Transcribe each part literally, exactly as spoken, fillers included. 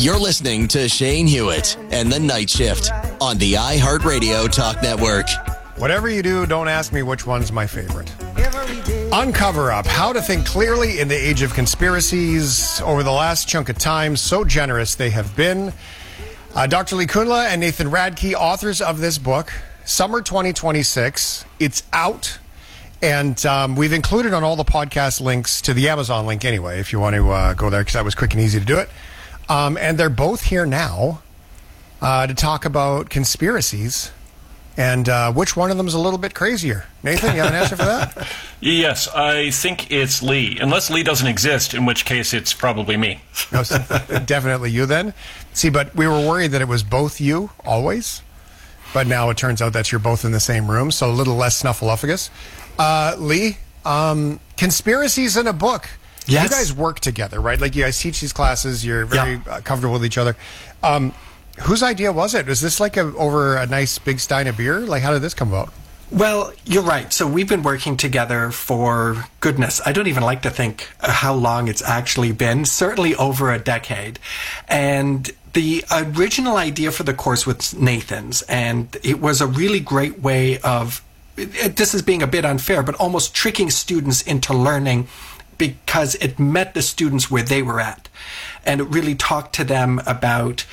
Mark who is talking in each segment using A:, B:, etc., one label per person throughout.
A: You're listening to Shane Hewitt and The Night Shift on the iHeartRadio Talk Network.
B: Whatever you do, don't ask me which one's my favorite. Uncover Up, how to think clearly in the age of conspiracies. Over the last chunk of time, so generous they have been. Uh, Doctor Lee Kunla and Nathan Radke, authors of this book, Summer twenty twenty-six. It's out, and um, we've included on all the podcast links to the Amazon link anyway, if you want to uh, go there, because that was quick and easy to do it. Um, and they're both here now uh, to talk about conspiracies. And uh, which one of them is a little bit crazier? Nathan, you have an answer for that?
C: Yes, I think it's Lee. Unless Lee doesn't exist, in which case it's probably me.
B: No, so definitely you then. See, but we were worried that it was both you, always. But now it turns out that you're both in the same room, so a little less snuffleupagus. Uh, Lee, um, conspiracies in a book. Yes. You guys work together, right? Like you guys teach these classes. You're very yeah. uh, comfortable with each other. Um, whose idea was it? Was this like a, over a nice big stein of beer? Like how did this come about?
D: Well, you're right. So we've been working together for, goodness, I don't even like to think how long it's actually been. Certainly over a decade. And the original idea for the course was Nathan's. And it was a really great way of, it, this is being a bit unfair, but almost tricking students into learning, because it met the students where they were at. And it really talked to them about,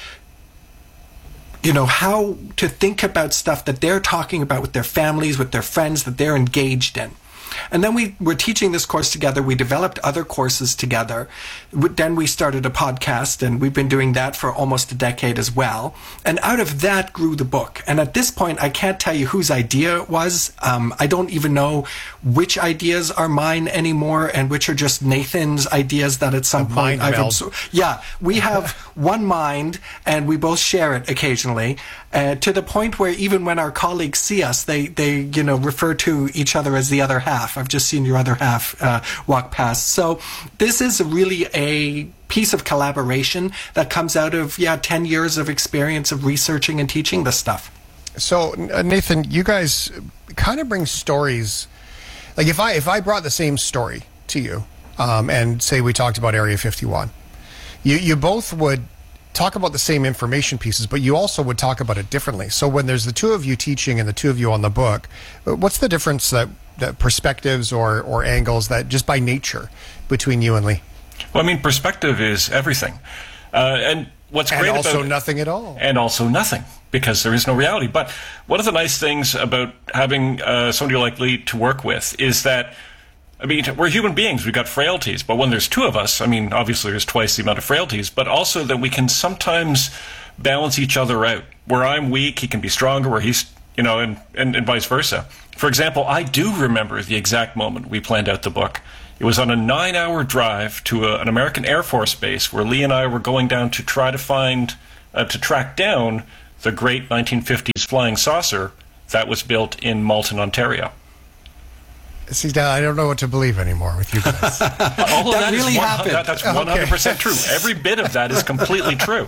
D: you know, how to think about stuff that they're talking about with their families, with their friends, that they're engaged in. And then we were teaching this course together. We developed other courses together. Then we started a podcast, and we've been doing that for almost a decade as well. And out of that grew the book. And at this point, I can't tell you whose idea it was. Um, I don't even know which ideas are mine anymore and which are just Nathan's ideas that at some
B: a
D: point I've
B: meld.
D: absorbed. Yeah, we have one mind, and we both share it occasionally. Uh, to the point where even when our colleagues see us, they, they you know, refer to each other as the other half. I've just seen your other half uh, walk past. So this is really a piece of collaboration that comes out of, yeah, ten years of experience of researching and teaching this stuff.
B: So, uh, Nathan, you guys kind of bring stories. Like if I if I brought the same story to you um, and say we talked about Area fifty-one, you, you both would talk about the same information pieces, but you also would talk about it differently. So when there's the two of you teaching and the two of you on the book, what's the difference, that, that perspectives or, or angles that just by nature between you and Lee?
C: Well, I mean, perspective is everything. Uh, and what's
B: and
C: great
B: also
C: about
B: nothing at all.
C: And also nothing, because there is no reality. But one of the nice things about having uh, somebody like Lee to work with is that, I mean, we're human beings. We've got frailties. But when there's two of us, I mean, obviously there's twice the amount of frailties, but also that we can sometimes balance each other out. Where I'm weak, he can be stronger, where he's, you know, and, and, and vice versa. For example, I do remember the exact moment we planned out the book. It was on a nine-hour drive to a, an American Air Force base where Lee and I were going down to try to find, uh, to track down the great nineteen fifties flying saucer that was built in Malton, Ontario.
B: See, I don't know what to believe anymore with you guys.
C: All of
D: that,
C: that
D: really
C: is one,
D: happened.
C: That, that's one hundred percent true. Every bit of that is completely true.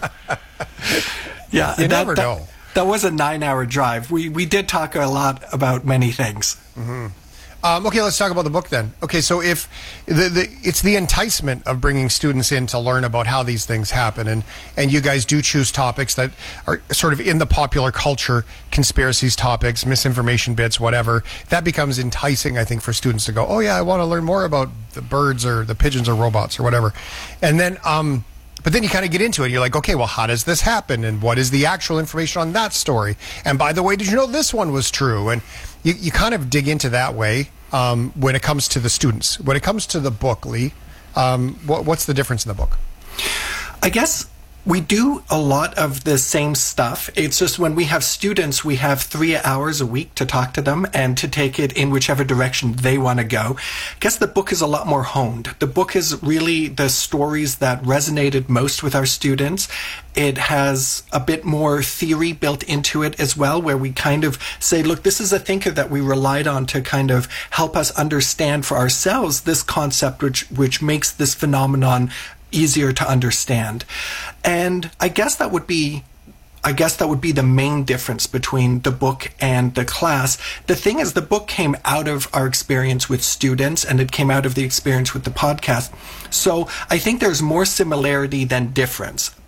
D: Yeah,
B: you
D: that,
B: never
D: that,
B: know.
D: That was a nine-hour drive. We we did talk a lot about many things.
B: Mm-hmm. Um, okay, let's talk about the book then. Okay, so if the, the it's the enticement of bringing students in to learn about how these things happen, and and you guys do choose topics that are sort of in the popular culture, conspiracies topics, misinformation bits, whatever, that becomes enticing, I think, for students to go, oh yeah, I want to learn more about the birds or the pigeons or robots or whatever. And then um but then you kind of get into it. You're like, okay, well, how does this happen? And what is the actual information on that story? And by the way, did you know this one was true? And you, you kind of dig into that way um, when it comes to the students. When it comes to the book, Lee, um, what, what's the difference in the book?
D: I guess we do a lot of the same stuff. It's just when we have students, we have three hours a week to talk to them and to take it in whichever direction they want to go. I guess the book is a lot more honed. The book is really the stories that resonated most with our students. It has a bit more theory built into it as well, where we kind of say, look, this is a thinker that we relied on to kind of help us understand for ourselves this concept, which which makes this phenomenon easier to understand. And I guess that would be I guess that would be the main difference between the book and the class. The thing is, the book came out of our experience with students, and it came out of the experience with the podcast. So I think there's more similarity than difference.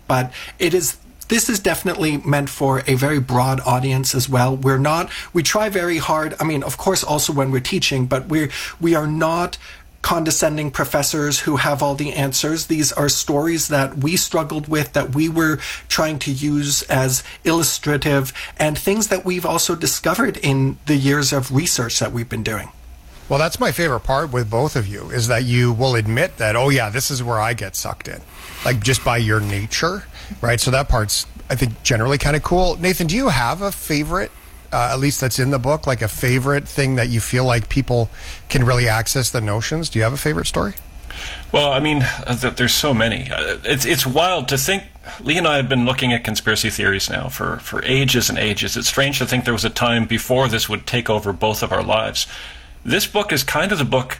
D: but it is this is definitely meant for a very broad audience as well. We're not, we try very hard. I mean, of course, also when we're teaching, but we're, we are not condescending professors who have all the answers. These are stories that we struggled with, that we were trying to use as illustrative, and things that we've also discovered in the years of research that we've been doing.
B: Well, that's my favorite part with both of you, is that you will admit that, oh yeah, this is where I get sucked in, like just by your nature, right? So that part's, I think, generally kind of cool. Nathan, do you have a favorite, uh, at least that's in the book, like a favorite thing that you feel like people can really access the notions? Do you have a favorite story?
C: Well, I mean, uh, there's so many. Uh, it's it's wild to think. Lee and I have been looking at conspiracy theories now for, for ages and ages. It's strange to think there was a time before this would take over both of our lives. This book is kind of the book,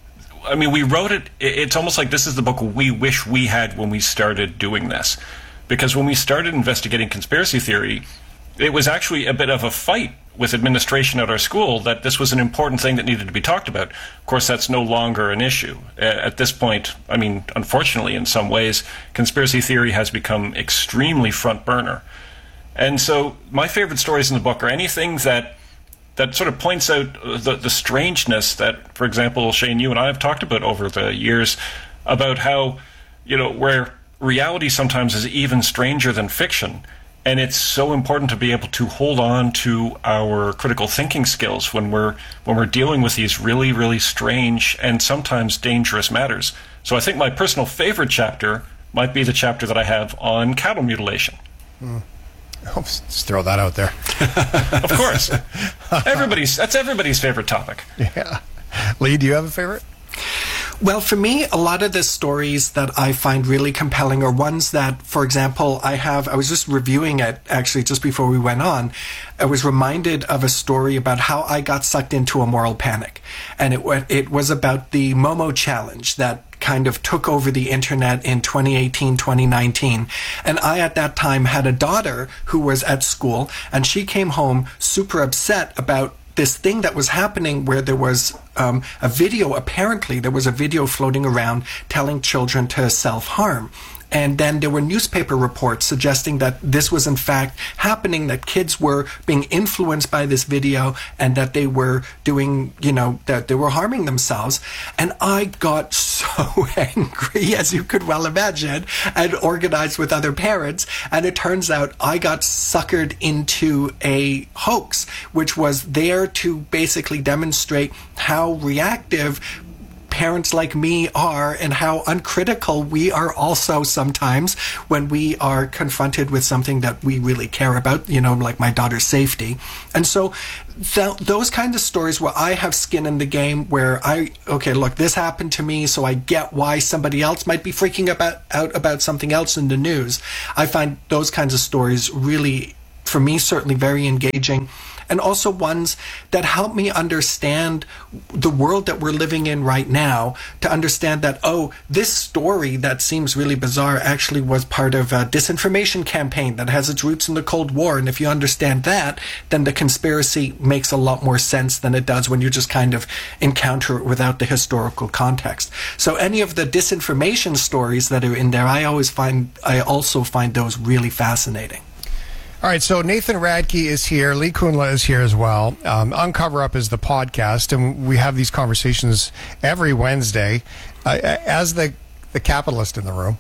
C: I mean, we wrote it, it's almost like this is the book we wish we had when we started doing this. Because when we started investigating conspiracy theory, it was actually a bit of a fight with administration at our school that this was an important thing that needed to be talked about. Of course, that's no longer an issue. At this point, I mean, unfortunately, in some ways, conspiracy theory has become extremely front burner. And so my favorite stories in the book are anything that that sort of points out the, the strangeness that, for example, Shane, you and I have talked about over the years about how, you know, where reality sometimes is even stranger than fiction. And it's so important to be able to hold on to our critical thinking skills when we're when we're dealing with these really, really strange and sometimes dangerous matters. So I think my personal favorite chapter might be the chapter that I have on cattle mutilation.
B: Mm. Oh, just throw that out there.
C: Of course. Everybody's that's everybody's favorite topic.
B: Yeah. Lee, do you have a favorite?
D: Well, for me, a lot of the stories that I find really compelling are ones that, for example, I have, I was just reviewing it actually just before we went on. I was reminded of a story about how I got sucked into a moral panic. And it, it was about the Momo challenge that kind of took over the internet in twenty eighteen, twenty nineteen. And I, at that time, had a daughter who was at school, and she came home super upset about this thing that was happening where there was um, a video, apparently there was a video floating around telling children to self-harm. And then there were newspaper reports suggesting that this was in fact happening, that kids were being influenced by this video and that they were doing, you know, that they were harming themselves. And I got so angry, as you could well imagine, and organized with other parents. And it turns out I got suckered into a hoax, which was there to basically demonstrate how reactive parents like me are and how uncritical we are also sometimes when we are confronted with something that we really care about, you know, like my daughter's safety. And so th- those kinds of stories where I have skin in the game, where I, okay, look, this happened to me, so I get why somebody else might be freaking about, out about something else in the news. I find those kinds of stories really, for me, certainly very engaging. And also ones that help me understand the world that we're living in right now, to understand that, oh, this story that seems really bizarre actually was part of a disinformation campaign that has its roots in the Cold War. And if you understand that, then the conspiracy makes a lot more sense than it does when you just kind of encounter it without the historical context. So any of the disinformation stories that are in there, I always find, I also find those really fascinating.
B: All right, so Nathan Radke is here. Lee Kunla is here as well. Um, Uncover Up is the podcast, and we have these conversations every Wednesday. Uh, as the the capitalist in the room,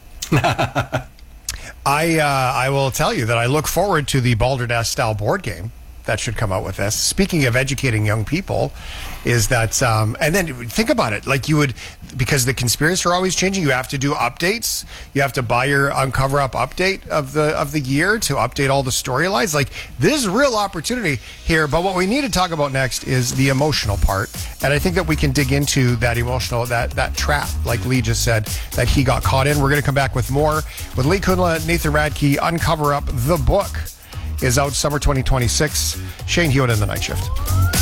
B: I uh, I will tell you that I look forward to the Balderdash style board game that should come out with this. Speaking of educating young people, is that um, and then think about it, like you would, because the conspiracies are always changing, you have to do updates. You have to buy your Uncover Up update of the of the year to update all the storylines. Like, there's real opportunity here. But what we need to talk about next is the emotional part, and I think that we can dig into that emotional that that trap, like Lee just said, that he got caught in. We're going to come back with more with Lee Kunla, Nathan Radke. Uncover Up, the book, is out summer twenty twenty-six. Shane Hewitt in the Night Shift.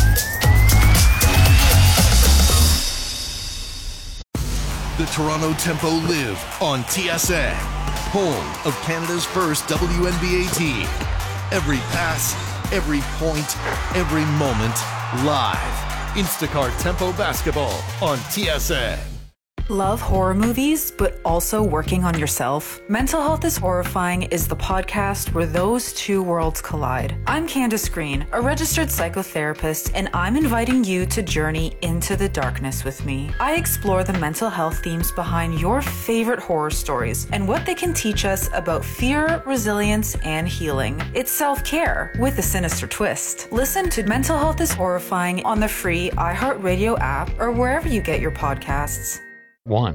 E: The Toronto Tempo live on T S N, home of Canada's first W N B A team. Every pass, every point, every moment, live. Instacart Tempo Basketball on T S N.
F: Love horror movies, but also working on yourself? Mental Health is Horrifying is the podcast where those two worlds collide. I'm Candace Green, a registered psychotherapist, and I'm inviting you to journey into the darkness with me. I explore the mental health themes behind your favorite horror stories and what they can teach us about fear, resilience, and healing. It's self-care with a sinister twist. Listen to Mental Health is Horrifying on the free iHeartRadio app or wherever you get your podcasts.
G: One.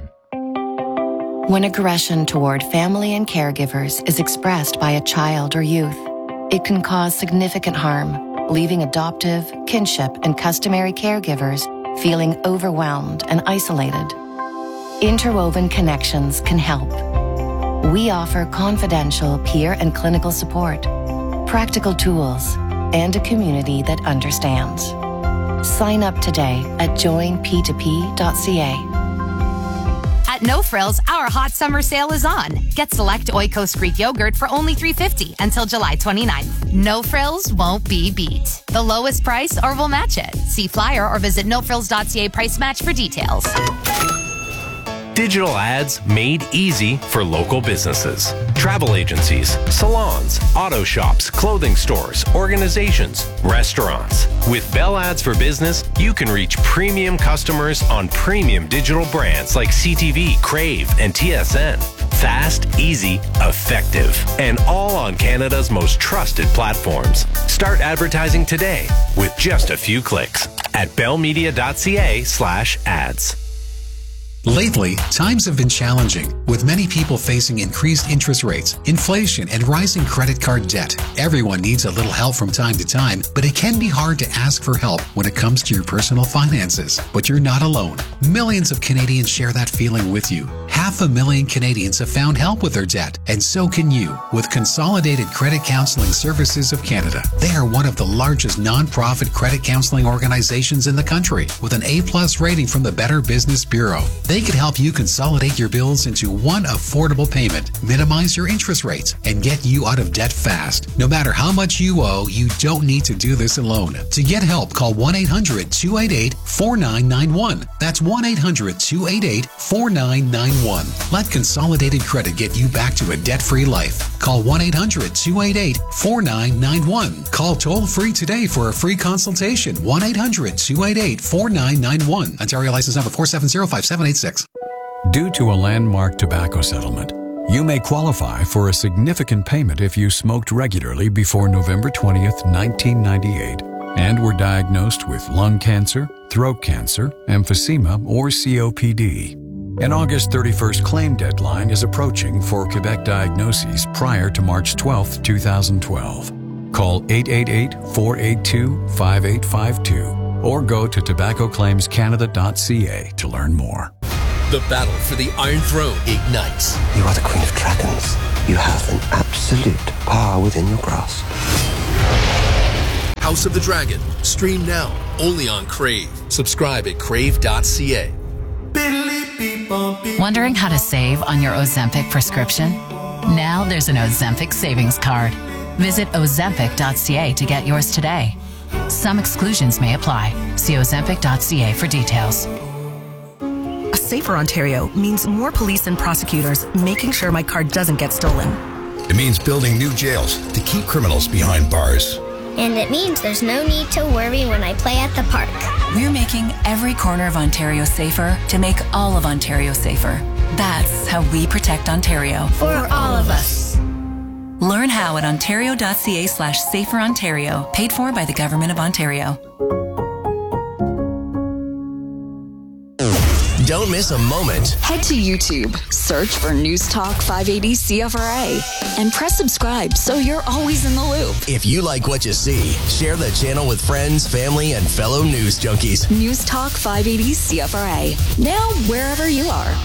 H: When aggression toward family and caregivers is expressed by a child or youth, it can cause significant harm, leaving adoptive, kinship, and customary caregivers feeling overwhelmed and isolated. Interwoven Connections can help. We offer confidential peer and clinical support, practical tools, and a community that understands. Sign up today at join p two p dot c a.
I: At No Frills, our hot summer sale is on. Get select Oikos Greek yogurt for only three dollars and fifty cents until July twenty-ninth. No Frills won't be beat. The lowest price or we'll match it. See flyer or visit no frills dot c a price match for details.
J: Digital ads made easy for local businesses. Travel agencies, salons, auto shops, clothing stores, organizations, restaurants. With Bell Ads for Business, you can reach premium customers on premium digital brands like C T V, Crave, and T S N. Fast, easy, effective, and all on Canada's most trusted platforms. Start advertising today with just a few clicks at bellmedia dot c a slash ads.
K: Lately, times have been challenging, with many people facing increased interest rates, inflation, and rising credit card debt. Everyone needs a little help from time to time, but it can be hard to ask for help when it comes to your personal finances. But you're not alone. Millions of Canadians share that feeling with you. Half a million Canadians have found help with their debt, and so can you with Consolidated Credit Counseling Services of Canada. They are one of the largest non-profit credit counseling organizations in the country, with an A-plus rating from the Better Business Bureau. They can help you consolidate your bills into one affordable payment, minimize your interest rates, and get you out of debt fast. No matter how much you owe, you don't need to do this alone. To get help, call one eight hundred two eight eight four nine nine one. That's one eight hundred two eight eight four nine nine one. Let Consolidated Credit get you back to a debt-free life. Call one eight hundred two eight eight four nine nine one. Call toll-free today for a free consultation. one eight hundred two eight eight four nine nine one. Ontario license number four seven zero five seven eight six.
L: Due to a landmark tobacco settlement, you may qualify for a significant payment if you smoked regularly before November twentieth, nineteen ninety-eight, and were diagnosed with lung cancer, throat cancer, emphysema, or C O P D. An August thirty-first claim deadline is approaching for Quebec diagnoses prior to March twelfth, twenty twelve. Call eight eight eight four eight two five eight five two or go to tobacco claims canada dot c a to learn more.
A: The battle for the Iron Throne ignites.
M: You are the Queen of Dragons. You have an absolute power within your grasp.
A: House of the Dragon. Stream now. Only on Crave. Subscribe at crave dot c a.
N: Wondering how to save on your Ozempic prescription? Now there's an Ozempic savings card. Visit ozempic dot c a to get yours today. Some exclusions may apply. See ozempic dot c a for details.
O: A safer Ontario means more police and prosecutors making sure my car doesn't get stolen.
P: It means building new jails to keep criminals behind bars.
Q: And it means there's no need to worry when I play at the park.
N: We're making every corner of Ontario safer to make all of Ontario safer. That's how we protect Ontario.
Q: For all of us.
N: Learn how at ontario dot c a slash safer Ontario. Paid for by the Government of Ontario.
A: Don't miss a moment.
R: Head to YouTube, search for News Talk five eighty C F R A, and press subscribe so you're always in the loop.
A: If you like what you see, share the channel with friends, family, and fellow news junkies.
R: News Talk five eighty C F R A, now wherever you are.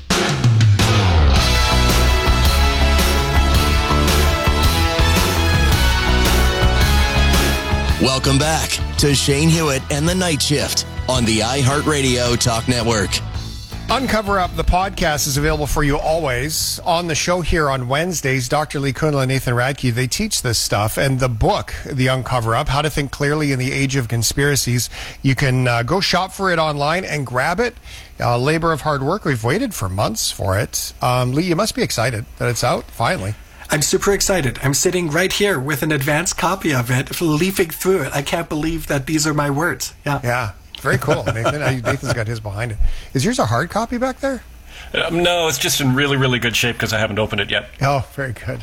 A: Welcome back to Shane Hewitt and the Night Shift on the iHeartRadio Talk Network.
B: Uncover Up, the podcast, is available for you always. On the show here on Wednesdays, Doctor Lee Kundla and Nathan Radke, they teach this stuff. And the book, The Uncover Up, How to Think Clearly in the Age of Conspiracies, you can uh, go shop for it online and grab it. Uh, labor of hard work. We've waited for months for it. Um, Lee, you must be excited that it's out, finally.
D: I'm super excited. I'm sitting right here with an advanced copy of it, leafing through it. I can't believe that these are my words. Yeah.
B: Yeah. Very cool, Nathan. Nathan's got his behind it. Is yours a hard copy back there?
C: Um, no, it's just in really, really good shape because I haven't opened it yet.
B: Oh, very good.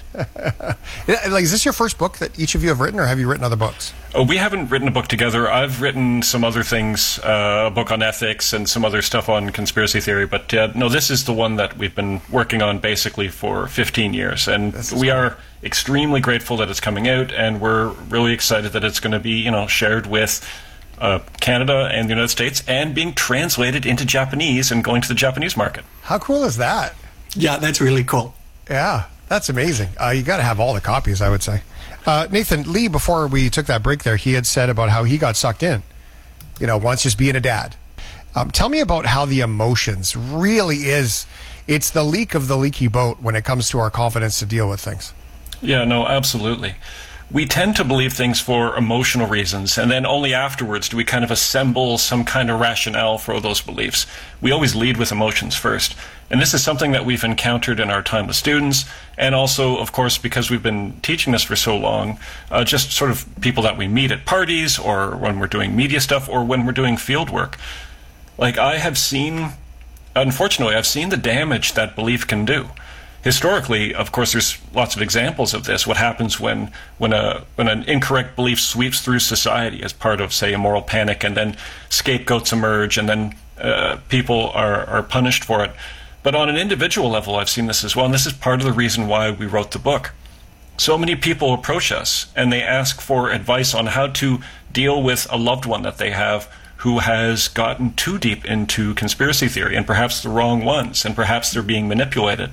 B: Like, is this your first book that each of you have written, or have you written other books?
C: Oh, we haven't written a book together. I've written some other things, uh, a book on ethics and some other stuff on conspiracy theory. But uh, no, this is the one that we've been working on basically for fifteen years. And we are extremely grateful that it's coming out, and we're really excited that it's going to be, you know, shared with Uh, Canada and the United States, and being translated into Japanese and going to the Japanese market.
B: How cool is that?
D: Yeah, that's really cool.
B: Yeah, that's amazing. Uh, you got to have all the copies, I would say. Uh, Nathan, Lee, before we took that break there, he had said about how he got sucked in, you know, once just being a dad. Um, tell me about how the emotions really is. It's the leak of the leaky boat when it comes to our confidence to deal with things.
C: Yeah, no, absolutely. We tend to believe things for emotional reasons, and then only afterwards do we kind of assemble some kind of rationale for those beliefs. We always lead with emotions first. And this is something that we've encountered in our time with students, and also, of course, because we've been teaching this for so long, uh, just sort of people that we meet at parties, or when we're doing media stuff, or when we're doing field work. Like, I have seen, unfortunately, I've seen the damage that belief can do. Historically, of course, there's lots of examples of this. What happens when when a when an incorrect belief sweeps through society as part of, say, a moral panic, and then scapegoats emerge, and then uh, people are, are punished for it. But on an individual level, I've seen this as well, and this is part of the reason why we wrote the book. So many people approach us, and they ask for advice on how to deal with a loved one that they have who has gotten too deep into conspiracy theory, and perhaps the wrong ones, and perhaps they're being manipulated.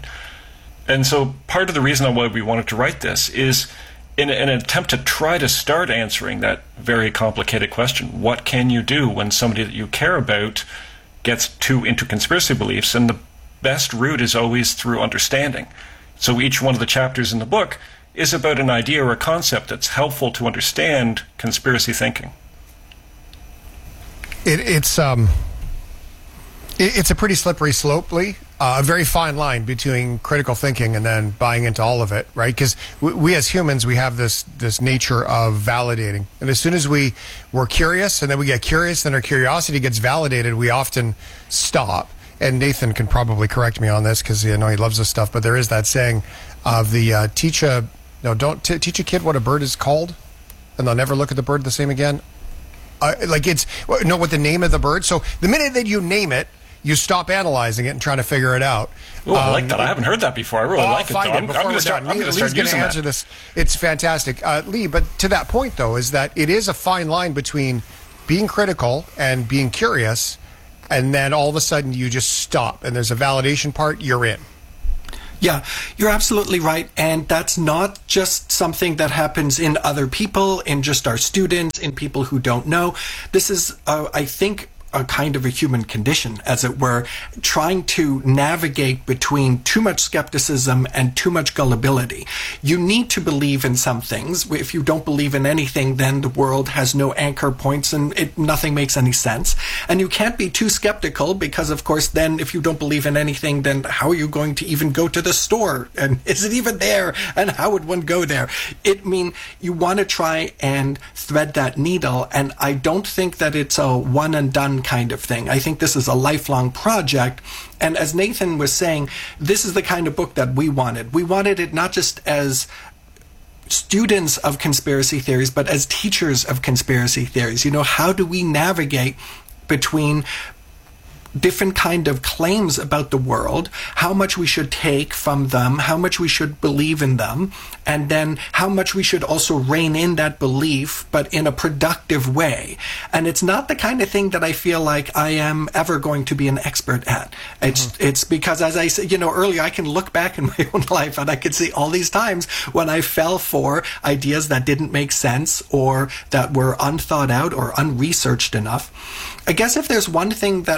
C: And so part of the reason why we wanted to write this is in, in an attempt to try to start answering that very complicated question. What can you do when somebody that you care about gets too into conspiracy beliefs? And the best route is always through understanding. So each one of the chapters in the book is about an idea or a concept that's helpful to understand conspiracy thinking.
B: It, it's um, it, it's a pretty slippery slope, Lee. Uh, a very fine line between critical thinking and then buying into all of it, right? Because we, we as humans, we have this this nature of validating. And as soon as we, we're curious, and then we get curious, then our curiosity gets validated, we often stop. And Nathan can probably correct me on this because you know he loves this stuff, but there is that saying of the uh, teach a, no, don't t- teach a kid what a bird is called, and they'll never look at the bird the same again. Uh, like it's, know what the name of the bird. So the minute that you name it, you stop analyzing it and trying to figure it out.
C: Oh, I
B: um,
C: like that. I haven't heard that before. I really
B: I'll
C: like it.
B: Find
C: Though.
B: it
C: I'm,
B: before
C: I'm going
B: we're
C: to start,
B: done.
C: I'm gonna
B: Lee's
C: start
B: going to
C: using
B: answer
C: that.
B: this. It's fantastic. Uh, Lee, but to that point, though, is that it is a fine line between being critical and being curious, and then all of a sudden you just stop, and there's a validation part, you're in.
D: Yeah, you're absolutely right. And that's not just something that happens in other people, in just our students, in people who don't know. This is, uh, I think, a kind of a human condition, as it were, trying to navigate between too much skepticism and too much gullibility. You need to believe in some things. If you don't believe in anything, then the world has no anchor points and it, nothing makes any sense. And you can't be too skeptical because, of course, then if you don't believe in anything, then how are you going to even go to the store? And is it even there? And how would one go there? It mean you want to try and thread that needle. And I don't think that it's a one and done kind of thing. I think this is a lifelong project. And as Nathan was saying, this is the kind of book that we wanted. We wanted it not just as students of conspiracy theories, but as teachers of conspiracy theories. You know, how do we navigate between different kind of claims about the world, how much we should take from them, how much we should believe in them, and then how much we should also rein in that belief, but in a productive way. And it's not the kind of thing that I feel like I am ever going to be an expert at. It's mm-hmm. it's because, as I said, you know, earlier, I can look back in my own life and I can see all these times when I fell for ideas that didn't make sense or that were unthought out or unresearched enough. I guess if there's one thing that makes me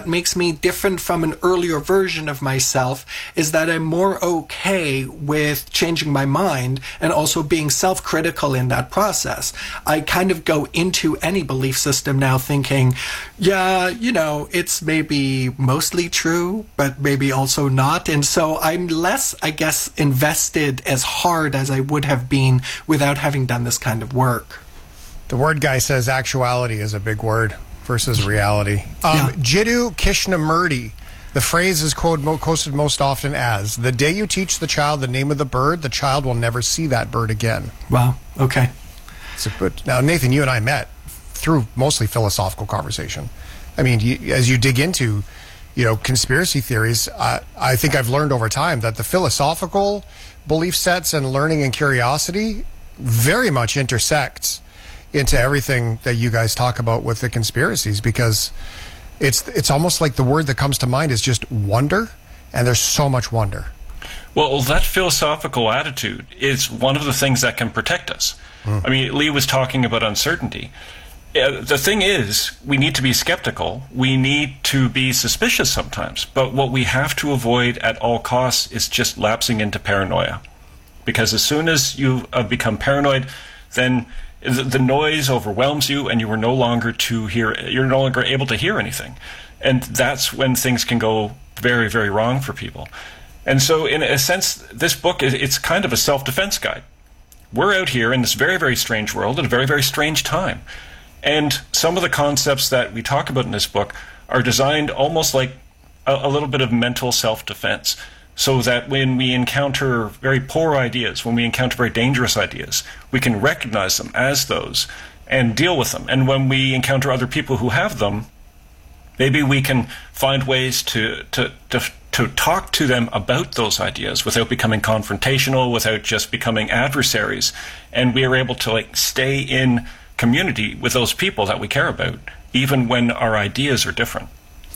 D: me different from an earlier version of myself is that I'm more okay with changing my mind and also being self-critical in that process. I kind of go into any belief system now thinking, yeah, you know, it's maybe mostly true, but maybe also not. And so I'm less, I guess, invested as hard as I would have been without having done this kind of work.
B: The word guy says actuality is a big word versus reality. Um, yeah. Jiddu Krishnamurti, the phrase is quoted, quoted most often as, the day you teach the child the name of the bird, the child will never see that bird again.
D: Wow, okay.
B: So, but now, Nathan, you and I met through mostly philosophical conversation. I mean, you, as you dig into, you know, conspiracy theories, uh, I think I've learned over time that the philosophical belief sets and learning and curiosity very much intersects into everything that you guys talk about with the conspiracies, because it's it's almost like the word that comes to mind is just wonder, and there's so much wonder.
C: Well, that philosophical attitude is one of the things that can protect us. Mm. I mean, Lee was talking about uncertainty. Uh, the thing is, we need to be skeptical. We need to be suspicious sometimes. But what we have to avoid at all costs is just lapsing into paranoia. Because as soon as you uh, become paranoid, then the noise overwhelms you, and you are no longer to hear. You're no longer able to hear anything, and that's when things can go very, very wrong for people. And so, in a sense, this book is it's kind of a self-defense guide. We're out here in this very, very strange world at a very, very strange time, and some of the concepts that we talk about in this book are designed almost like a, a little bit of mental self-defense. So that when we encounter very poor ideas, when we encounter very dangerous ideas, we can recognize them as those and deal with them. And when we encounter other people who have them, maybe we can find ways to, to, to, to talk to them about those ideas without becoming confrontational, without just becoming adversaries. And we are able to like stay in community with those people that we care about, even when our ideas are different.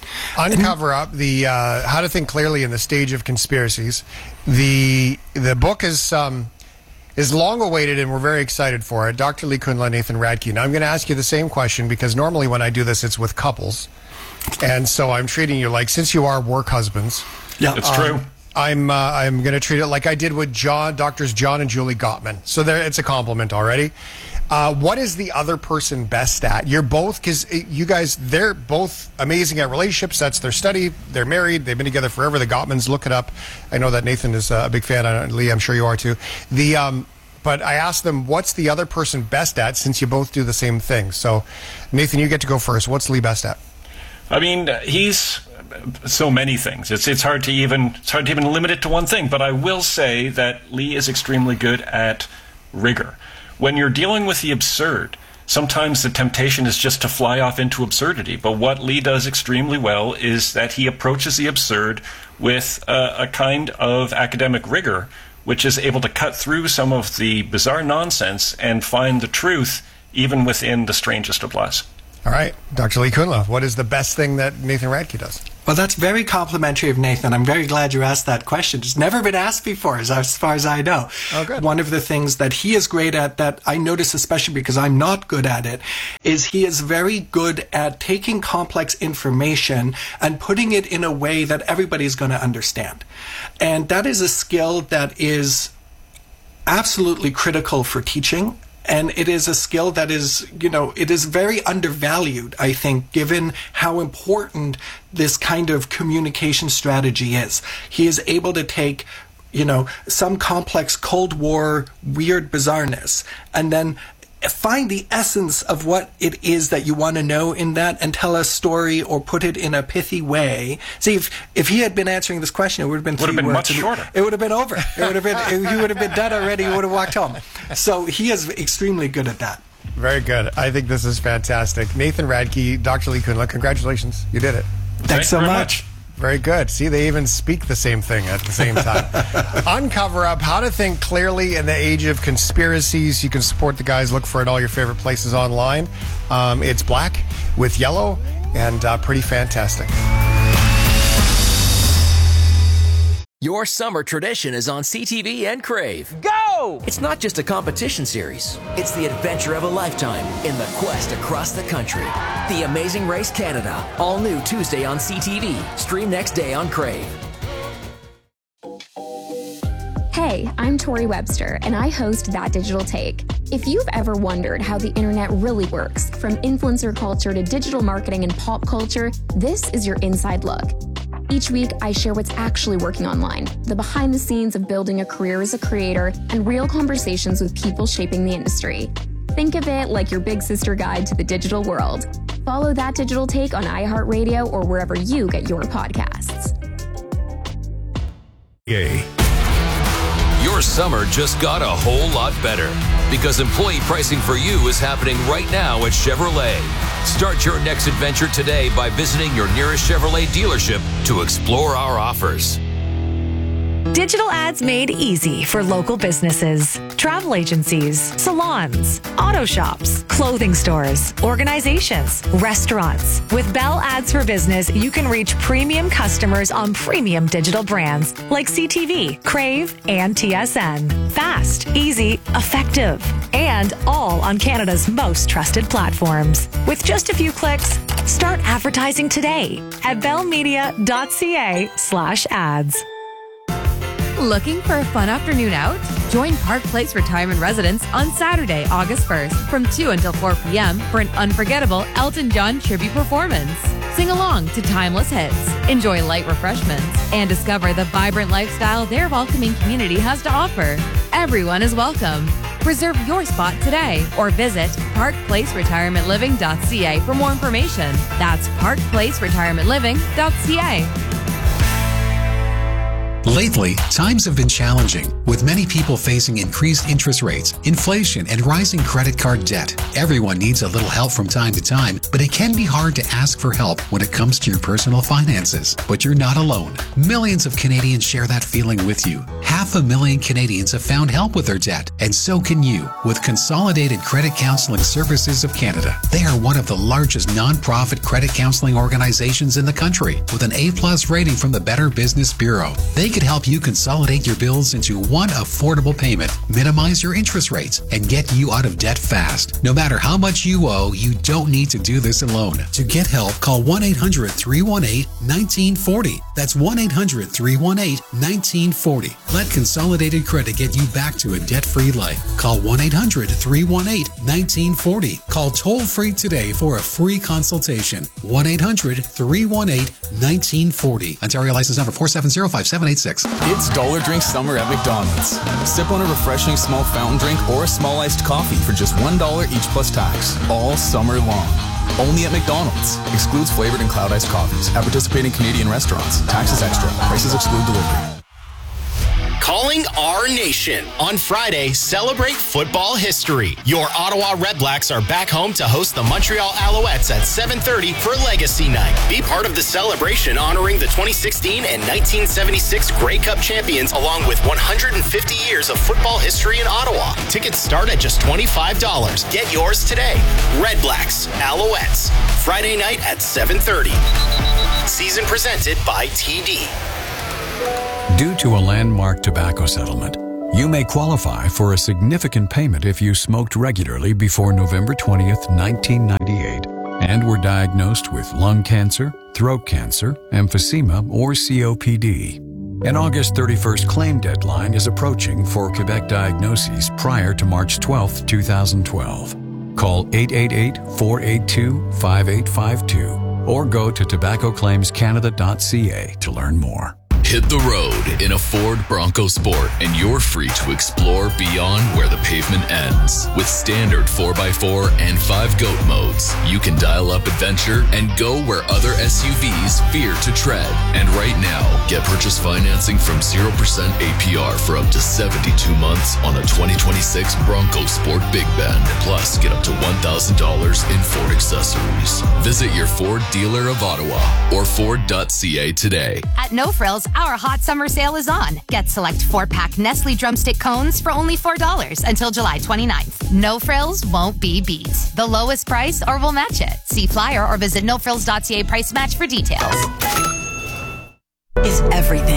B: Uncover Up, the uh, How to Think Clearly in the Stage of Conspiracies. The the book is um, is long awaited, and we're very excited for it. Doctor Lee Kundla, Nathan Radke. Now I'm going to ask you the same question, because normally when I do this, it's with couples, and so I'm treating you like, since you are work husbands.
D: Yeah,
C: it's um, true.
B: I'm uh, I'm going to treat it like I did with John, Doctors John and Julie Gottman. So there, it's a compliment already. Uh, what is the other person best at? You're both, because you guys, they're both amazing at relationships. That's their study. They're married. They've been together forever. The Gottmans, look it up. I know that Nathan is a big fan. Uh, Lee, I'm sure you are too. The um, but I asked them, what's the other person best at, since you both do the same thing? So, Nathan, you get to go first. What's Lee best at?
C: I mean, he's so many things. It's it's hard to even it's hard to even limit it to one thing. But I will say that Lee is extremely good at rigor. When you're dealing with the absurd, sometimes the temptation is just to fly off into absurdity. But what Lee does extremely well is that he approaches the absurd with a, a kind of academic rigor, which is able to cut through some of the bizarre nonsense and find the truth even within the strangest of lies.
B: All right. Doctor Lee Kundla, what is the best thing that Nathan Radke does?
D: Well, that's very complimentary of Nathan. I'm very glad you asked that question. It's never been asked before, as, as far as I know.
B: Oh, good.
D: One of the things that he is great at, that I notice especially because I'm not good at it, is he is very good at taking complex information and putting it in a way that everybody's going to understand. And that is a skill that is absolutely critical for teaching. And it is a skill that is, you know, it is very undervalued, I think, given how important this kind of communication strategy is. He is able to take, you know, some complex Cold War weird bizarreness and then find the essence of what it is that you want to know in that and tell a story or put it in a pithy way. See, if if he had been answering this question, it would have been
C: would
D: three
C: have been
D: words.
C: much shorter.
D: It would have been over. It would have been. He would have been done already. He would have walked home. So he is extremely good at that.
B: Very good. I think this is fantastic. Nathan Radke, Doctor Lee Kundla, congratulations. You did it.
D: Thanks,
C: Thanks
D: so
C: very
D: much.
C: much.
B: Very good. See, they even speak the same thing at the same time. Uncover Up, How to Think Clearly in the Age of Conspiracies. You can support the guys. Look for it all your favorite places online. Um, it's black with yellow and uh, pretty fantastic.
G: Your summer tradition is on C T V and Crave.
S: Go!
G: It's not just a competition series. It's the adventure of a lifetime in the quest across the country. The Amazing Race Canada. All new Tuesday on C T V. Stream next day on Crave.
T: Hey, I'm Tori Webster, and I host That Digital Take. If you've ever wondered how the internet really works, from influencer culture to digital marketing and pop culture, this is your inside look. Each week, I share what's actually working online, the behind the scenes of building a career as a creator, and real conversations with people shaping the industry. Think of it like your big sister guide to the digital world. Follow That Digital Take on iHeartRadio or wherever you get your podcasts.
J: Yay. Your summer just got a whole lot better because employee pricing for you is happening right now at Chevrolet. Start your next adventure today by visiting your nearest Chevrolet dealership to explore our offers.
U: Digital ads made easy for local businesses, travel agencies, salons, auto shops, clothing stores, organizations, restaurants. With Bell Ads for Business, you can reach premium customers on premium digital brands like C T V, Crave, and T S N. Fast, easy, effective, and all on Canada's most trusted platforms. With just a few clicks, start advertising today at bellmedia.ca slash ads.
V: Looking for a fun afternoon out? Join Park Place Retirement Residence on Saturday, August first from two until four p.m. for an unforgettable Elton John tribute performance. Sing along to timeless hits, enjoy light refreshments, and discover the vibrant lifestyle their welcoming community has to offer. Everyone is welcome. Reserve your spot today or visit park place retirement living dot c a for more information. That's park place retirement living dot c a.
K: Lately, times have been challenging, with many people facing increased interest rates, inflation, and rising credit card debt. Everyone needs a little help from time to time, but it can be hard to ask for help when it comes to your personal finances. But you're not alone. Millions of Canadians share that feeling with you. Half a million Canadians have found help with their debt, and so can you with Consolidated Credit Counseling Services of Canada. They are one of the largest non-profit credit counseling organizations in the country, with an A-plus rating from the Better Business Bureau. They could help you consolidate your bills into one affordable payment, minimize your interest rates, and get you out of debt fast. No matter how much you owe, you don't need to do this alone. To get help, call one eight hundred three one eight one nine four zero. That's one eight hundred three one eight one nine four zero. Let Consolidated Credit get you back to a debt-free life. Call one eight hundred three one eight one nine four zero. Call toll-free today for a free consultation. one eight hundred three one eight one nine four zero. Ontario license number four seven zero five seven eight six.
W: It's Dollar Drink Summer at McDonald's. Sip on a refreshing small fountain drink or a small iced coffee for just one dollar each plus tax, all summer long. Only at McDonald's. Excludes flavored and cloud iced coffees at participating Canadian restaurants. Taxes extra. Prices exclude delivery.
X: Calling our nation. On Friday, celebrate football history. Your Ottawa Redblacks are back home to host the Montreal Alouettes at seven thirty for Legacy Night. Be part of the celebration honoring the twenty sixteen and nineteen seventy-six Grey Cup champions, along with one hundred fifty years of football history in Ottawa. Tickets start at just twenty-five dollars. Get yours today. Redblacks, Alouettes. Friday night at seven thirty. Season presented by T D.
L: Due to a landmark tobacco settlement, you may qualify for a significant payment if you smoked regularly before November twentieth, nineteen ninety-eight, and were diagnosed with lung cancer, throat cancer, emphysema, or C O P D. An August thirty-first claim deadline is approaching for Quebec diagnoses prior to March twelfth, twenty twelve. Call eight eight eight, four eight two, five eight five two or go to tobacco claims canada dot c a to learn more.
Y: Hit the road in a Ford Bronco Sport and you're free to explore beyond where the pavement ends. With standard four by four and five GOAT modes, you can dial up adventure and go where other S U Vs fear to tread. And right now, get purchase financing from zero percent A P R for up to seventy-two months on a twenty twenty-six Bronco Sport Big Bend. Plus, get up to one thousand dollars in Ford accessories. Visit your Ford dealer of Ottawa or Ford dot c a today.
I: At No Frills, our hot summer sale is on. Get select four-pack Nestle drumstick cones for only four dollars until July twenty-ninth. No Frills won't be beat. The lowest price or we'll match it. See flyer or visit no frills dot c a price match for details.
F: Is everything